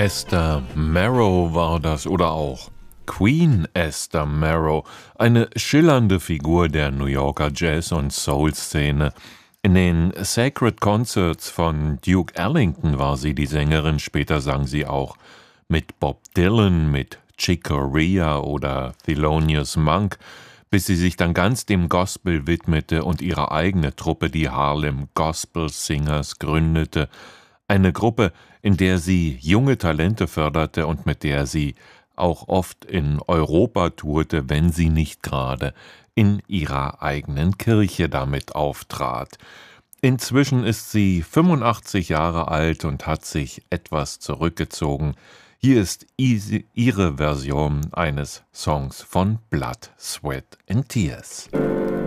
Esther Marrow war das oder auch Queen Esther Marrow, eine schillernde Figur der New Yorker Jazz- und Soul-Szene. In den Sacred Concerts von Duke Ellington war sie die Sängerin, später sang sie auch mit Bob Dylan, mit Chick Corea oder Thelonious Monk, bis sie sich dann ganz dem Gospel widmete und ihre eigene Truppe, die Harlem Gospel Singers, gründete. Eine Gruppe, in der sie junge Talente förderte und mit der sie auch oft in Europa tourte, wenn sie nicht gerade in ihrer eigenen Kirche damit auftrat. Inzwischen ist sie 85 Jahre alt und hat sich etwas zurückgezogen. Hier ist ihre Version eines Songs von Blood, Sweat and Tears.